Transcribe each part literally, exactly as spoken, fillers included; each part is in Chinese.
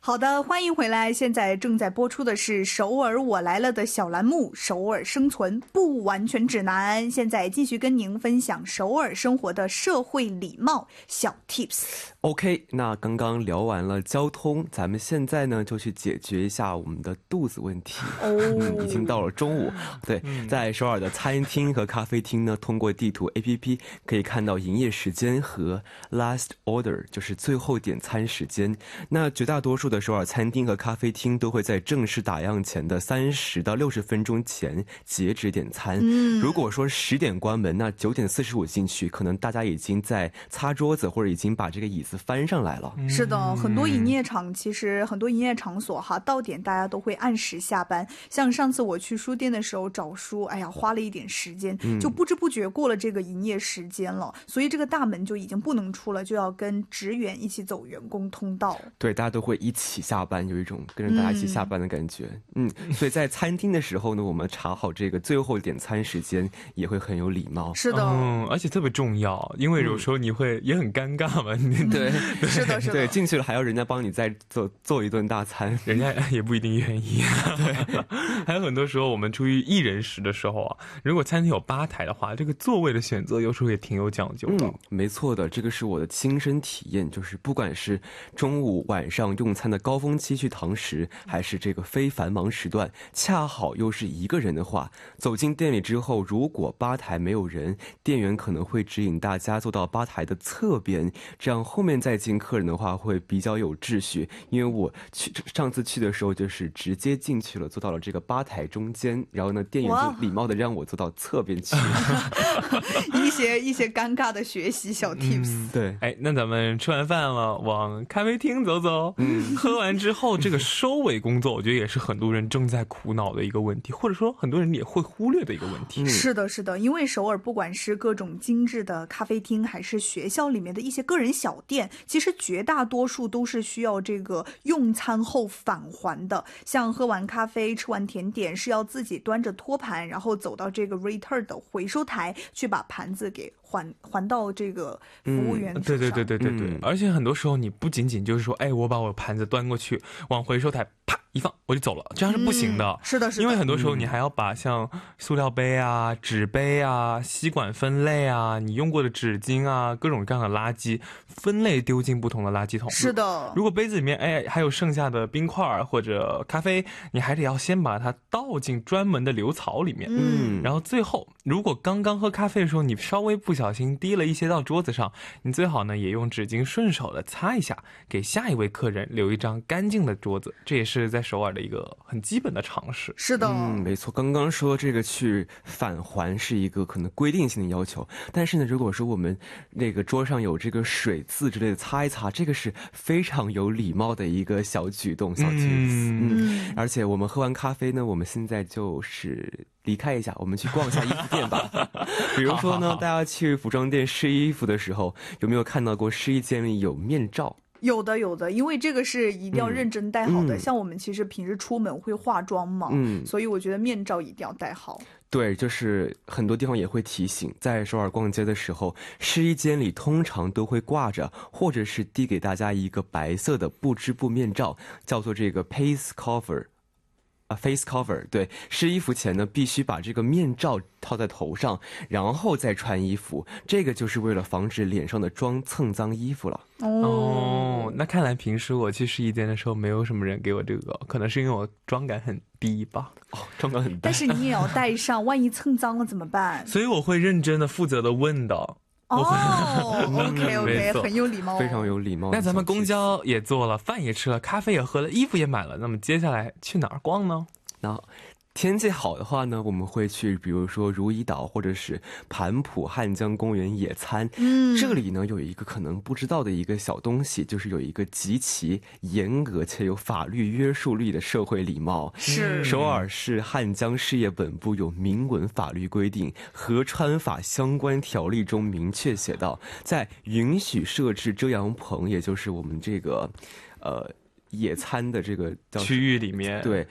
好的，欢迎回来。现在正在播出的是首尔我来了的小栏目首尔生存不完全指南，现在继续跟您分享首尔生活的社会礼貌小 tips。 OK， 那刚刚聊完了交通，咱们现在呢就去解决一下我们的肚子问题。 哦、 嗯，已经到了中午。对，在首尔的餐厅和咖啡厅呢，通过地图 A P P 可以看到营业时间和 last order， 就是最后点餐时间。那绝大多数的首尔餐厅和咖啡厅都会在正式打烊前的三十到六十分钟前截止点餐。嗯，如果说十点关门，那九点四十五进去，可能大家已经在擦桌子或者已经把这个椅子翻上来了。 是的，很多营业场其实很多营业场所哈，到点大家都会按时下班。像上次我去书店的时候找书，哎呀，花了一点时间，就不知不觉过了这个营业时间了，所以这个大门就已经不能出了，就要跟职员一起走员工通道。 对，大家都会一起下班，有一种跟着大家一起下班的感觉。嗯，嗯所以在餐厅的时候呢，我们查好这个最后点餐时间也会很有礼貌。 是的， 嗯，而且特别重要，因为有时候你会、嗯、也很尴尬嘛。 对， 是的，是的。 对，进去了还要人家帮你再做做一顿大餐， 人家也不一定愿意。对，还有很多时候我们出于一人食的时候啊，如果餐厅有吧台的话，这个座位的选择有时候也挺有讲究的。 嗯，没错的，这个是我的亲身体验，就是不管是中午晚上用餐的高峰期去堂食，还是这个非繁忙时段，恰好又是一个人的话，走进店里之后，如果吧台没有人，店员可能会指引大家坐到吧台的侧边，这样后面再进客人的话会比较有秩序。因为我去上次去的时候就是直接进去了，坐到了这个吧台中间，然后呢店员就礼貌的让我坐到侧边去。 一些一些尴尬的学习小 tips、嗯、 对。哎，那咱们吃完饭了，往咖啡厅走走。嗯，喝完之后这个收尾工作我觉得也是很多人正在苦恼的一个问题，或者说很多人也会忽略的一个问题。 嗯、是的是的，因为首尔不管是各种精致的咖啡厅，还是学校里面的一些个人小店，其实绝大多数都是需要这个用餐后返还的。像喝完咖啡吃完甜点是要自己端着托盘，然后走到这个 return 的回收台去把盘子给还还到这个服务员手上、嗯、 对对对对对对、嗯、而且很多时候你不仅仅就是说，哎，我把我盘子端过去往回收台啪一放我就走了，这样是不行的、嗯、 是的是的， 因为很多时候你还要把像塑料杯啊、纸杯啊、吸管分类啊、你用过的纸巾啊、各种各样的垃圾分类丢进不同的垃圾桶。 是的， 如果杯子里面哎还有剩下的冰块或者咖啡，你还得要先把它倒进专门的流槽里面。嗯，然后最后如果刚刚喝咖啡的时候你稍微不小心滴了一些到桌子上，你最好呢也用纸巾顺手的擦一下，给下一位客人留一张干净的桌子，这也是在首尔的一个很基本的常识。 是的， 嗯，没错。刚刚说这个去返还是一个可能规定性的要求，但是呢，如果说我们那个桌上有这个水渍之类的擦一擦，这个是非常有礼貌的一个小举动，小 tips。嗯, 嗯，而且我们喝完咖啡呢，我们现在就是离开一下，我们去逛一下衣服店吧。比如说呢，好好好，大家去服装店试衣服的时候，有没有看到过试衣间里有面罩？ 有的有的，因为这个是一定要认真戴好的、嗯、像我们其实平时出门会化妆嘛、嗯、所以我觉得面罩一定要戴好。 对，就是很多地方也会提醒，在首尔逛街的时候，试衣间里通常都会挂着或者是递给大家一个白色的不织布面罩，叫做这个 face cover face cover。 对，试衣服前呢必须把这个面罩套在头上，然后再穿衣服，这个就是为了防止脸上的妆蹭脏衣服了。 哦，那看来平时我去试衣间的时候没有什么人给我这个，可能是因为我妆感很低吧。 哦，妆感很低， 但是你也要带上，万一蹭脏了怎么办？ 所以我会认真的负责的问的。 哦，OK OK， 很有礼貌、哦， 非常有礼貌。 那咱们公交也坐了，饭也吃了，咖啡也喝了，衣服也买了，那么接下来去哪儿逛呢？ 那天气好的话呢，我们会去比如说如意岛或者是盘浦汉江公园野餐。嗯，这里呢有一个可能不知道的一个小东西，就是有一个极其严格且有法律约束力的社会礼貌。 是， 首尔市汉江事业本部有明文法律规定，河川法相关条例中明确写道，在允许设置遮阳棚，也就是我们这个呃野餐的这个区域里面， 对，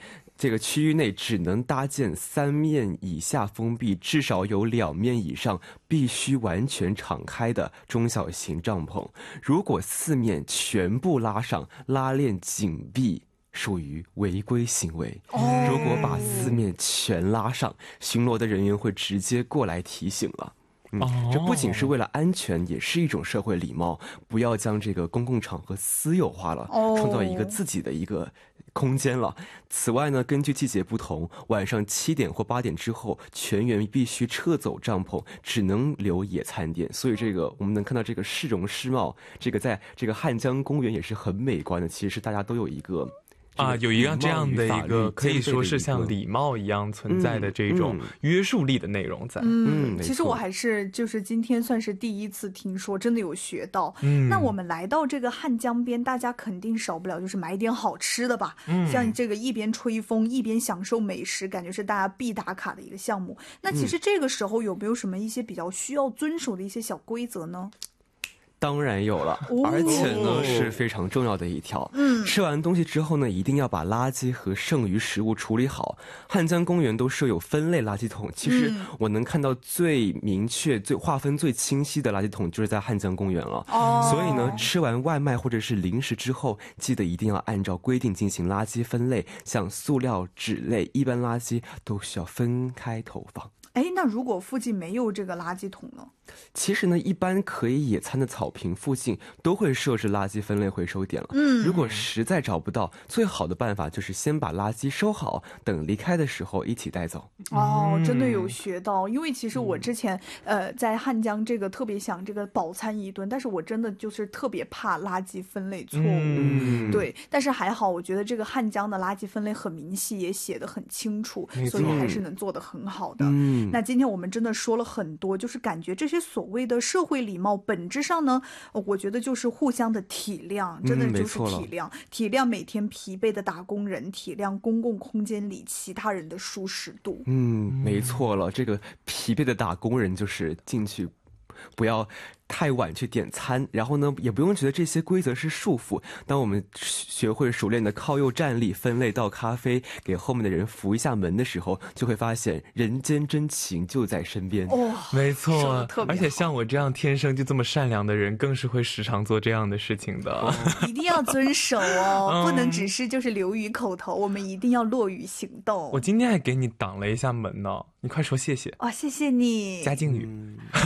这个区域内只能搭建三面以下封闭，至少有两面以上必须完全敞开的中小型帐篷。如果四面全部拉上，拉链紧闭，属于违规行为。 哦， 如果把四面全拉上，巡逻的人员会直接过来提醒了。嗯，这不仅是为了安全，也是一种社会礼貌，不要将这个公共场合私有化了，创造一个自己的一个空间了。此外呢，根据季节不同，晚上七点或八点之后，全员必须撤走帐篷，只能留野餐垫。所以这个我们能看到这个市容市貌，这个在这个汉江公园也是很美观的。其实大家都有一个。 啊，有一样这样的一个可以说是像礼貌一样存在的这种约束力的内容在。 嗯，其实我还是就是今天算是第一次听说，真的有学到。嗯，那我们来到这个汉江边，大家肯定少不了就是买点好吃的吧。嗯，像这个一边吹风一边享受美食，感觉是大家必打卡的一个项目。那其实这个时候有没有什么一些比较需要遵守的一些小规则呢？ 当然有了，而且呢是非常重要的一条。嗯，吃完东西之后呢，一定要把垃圾和剩余食物处理好。汉江公园都设有分类垃圾桶，其实我能看到最明确、最划分最清晰的垃圾桶就是在汉江公园了。哦，所以呢，吃完外卖或者是零食之后，记得一定要按照规定进行垃圾分类，像塑料、纸类、一般垃圾都需要分开投放。 哎，那如果附近没有这个垃圾桶呢？ 其实呢，一般可以野餐的草坪附近都会设置垃圾分类回收点了。嗯，如果实在找不到，最好的办法就是先把垃圾收好，等离开的时候一起带走。 哦，真的有学到。因为其实我之前、嗯、呃在汉江这个特别想这个饱餐一顿，但是我真的就是特别怕垃圾分类错误。嗯，对，但是还好，我觉得这个汉江的垃圾分类很明细，也写得很清楚，所以还是能做得很好的。嗯，那今天我们真的说了很多，就是感觉这些所谓的社会礼貌本质上呢，我觉得就是互相的体谅，真的就是体谅、嗯、体谅每天疲惫的打工人，体谅公共空间里其他人的舒适度。 嗯，没错了，这个疲惫的打工人就是进去不要太晚去点餐，然后呢也不用觉得这些规则是束缚。当我们学会熟练的靠右站立分类倒咖啡，给后面的人扶一下门的时候，就会发现人间真情就在身边。 哦， 没错，而且像我这样天生就这么善良的人，更是会时常做这样的事情的。哦、 一定要遵守哦、嗯，不能只是就是流于口头，我们一定要落于行动。 我今天还给你挡了一下门呢，你快说谢谢。 啊、哦，谢谢你， 嘉靖语。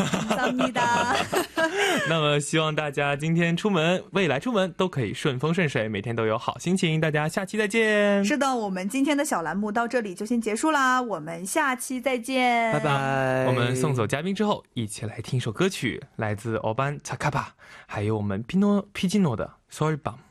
감사합니다。 那么希望大家今天出门，未来出门都可以顺风顺水，每天都有好心情。大家下期再见。 是的，我们今天的小栏目到这里就先结束啦，我们下期再见， 拜拜。 我们送走嘉宾之后，一起来听一首歌曲，来自欧班查卡巴，还有我们皮诺皮基诺的 서울밤。